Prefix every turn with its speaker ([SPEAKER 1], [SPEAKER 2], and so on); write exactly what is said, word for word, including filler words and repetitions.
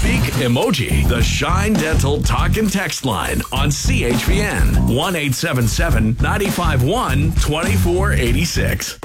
[SPEAKER 1] Speak emoji. The Shine Dental talk and text line on C H P N one eight seven seven, nine five one, two four eight six.